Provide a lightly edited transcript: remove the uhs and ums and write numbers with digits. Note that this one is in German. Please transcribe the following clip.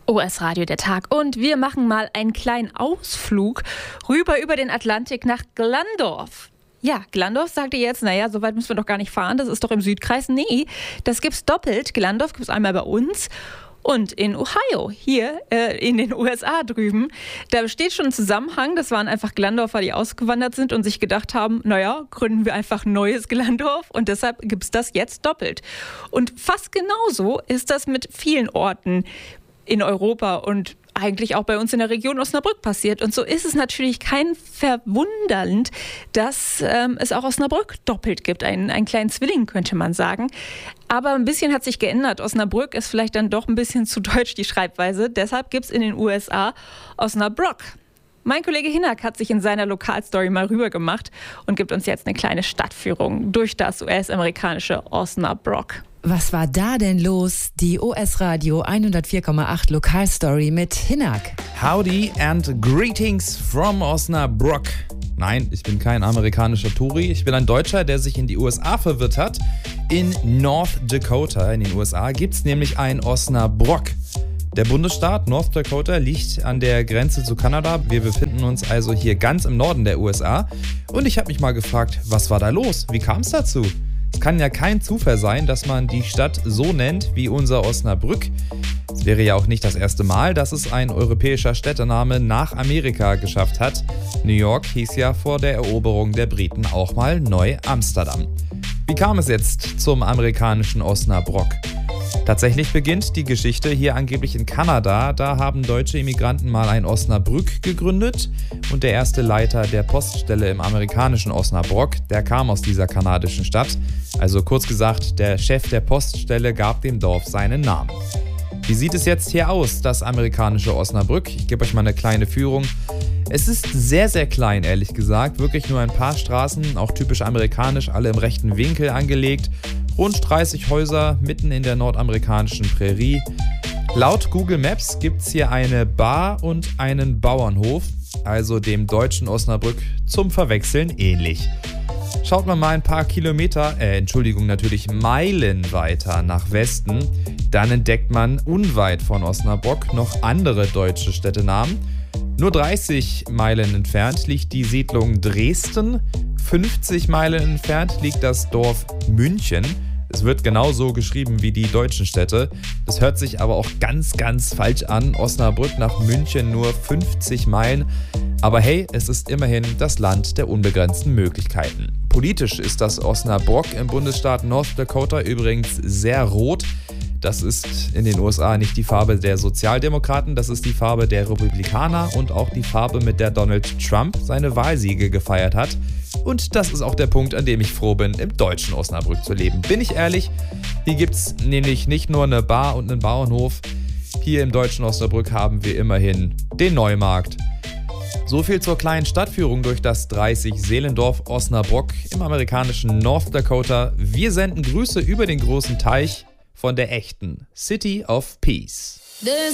OS Radio der Tag und wir machen mal einen kleinen Ausflug rüber über den Atlantik nach Glandorf. Ja, Glandorf sagt ihr jetzt, naja, so weit müssen wir doch gar nicht fahren, das ist doch im Südkreis. Nee, das gibt's doppelt. Glandorf gibt's einmal bei uns und in Ohio, hier in den USA drüben. Da besteht schon ein Zusammenhang, das waren einfach Glandorfer, die ausgewandert sind und sich gedacht haben, naja, gründen wir einfach ein neues Glandorf und deshalb gibt's das jetzt doppelt. Und fast genauso ist das mit vielen Orten in Europa und eigentlich auch bei uns in der Region Osnabrück passiert. Und so ist es natürlich kein verwundernd, dass es auch Osnabrück doppelt gibt. Einen kleinen Zwilling, könnte man sagen. Aber ein bisschen hat sich geändert. Osnabrück ist vielleicht dann doch ein bisschen zu deutsch, die Schreibweise. Deshalb gibt es in den USA Osnabrück. Mein Kollege Hinak hat sich in seiner Lokalstory mal rübergemacht und gibt uns jetzt eine kleine Stadtführung durch das US-amerikanische Osnabrück. Was war da denn los? Die OS Radio 104,8 Lokalstory mit Hinak. Howdy and greetings from Osnabrück. Nein, ich bin kein amerikanischer Touri. Ich bin ein Deutscher, der sich in die USA verirrt hat. In North Dakota in den USA gibt es nämlich ein Osnabrück. Der Bundesstaat North Dakota liegt an der Grenze zu Kanada. Wir befinden uns also hier ganz im Norden der USA. Und ich habe mich mal gefragt, was war da los? Wie kam es dazu? Es kann ja kein Zufall sein, dass man die Stadt so nennt wie unser Osnabrück. Es wäre ja auch nicht das erste Mal, dass es ein europäischer Städtename nach Amerika geschafft hat. New York hieß ja vor der Eroberung der Briten auch mal Neu-Amsterdam. Wie kam es jetzt zum amerikanischen Osnabrück? Tatsächlich beginnt die Geschichte hier angeblich in Kanada. Da haben deutsche Immigranten mal ein Osnabrück gegründet und der erste Leiter der Poststelle im amerikanischen Osnabrück, der kam aus dieser kanadischen Stadt. Also kurz gesagt, der Chef der Poststelle gab dem Dorf seinen Namen. Wie sieht es jetzt hier aus, das amerikanische Osnabrück? Ich gebe euch mal eine kleine Führung. Es ist sehr, sehr klein, ehrlich gesagt. Wirklich nur ein paar Straßen, auch typisch amerikanisch, alle im rechten Winkel angelegt. Rund 30 Häuser mitten in der nordamerikanischen Prärie. Laut Google Maps gibt es hier eine Bar und einen Bauernhof, also dem deutschen Osnabrück zum Verwechseln ähnlich. Schaut man mal ein paar natürlich Meilen weiter nach Westen, dann entdeckt man unweit von Osnabrück noch andere deutsche Städtenamen. Nur 30 Meilen entfernt liegt die Siedlung Dresden, 50 Meilen entfernt liegt das Dorf München. Es wird genauso geschrieben wie die deutschen Städte. Das hört sich aber auch ganz, ganz falsch an. Osnabrück nach München nur 50 Meilen. Aber hey, es ist immerhin das Land der unbegrenzten Möglichkeiten. Politisch ist das Osnabrück im Bundesstaat North Dakota übrigens sehr rot. Das ist in den USA nicht die Farbe der Sozialdemokraten, das ist die Farbe der Republikaner und auch die Farbe, mit der Donald Trump seine Wahlsiege gefeiert hat. Und das ist auch der Punkt, an dem ich froh bin, im deutschen Osnabrück zu leben. Bin ich ehrlich, hier gibt es nämlich nicht nur eine Bar und einen Bauernhof. Hier im deutschen Osnabrück haben wir immerhin den Neumarkt. So viel zur kleinen Stadtführung durch das 30-Seelendorf Osnabrück im amerikanischen North Dakota. Wir senden Grüße über den großen Teich von der echten City of Peace.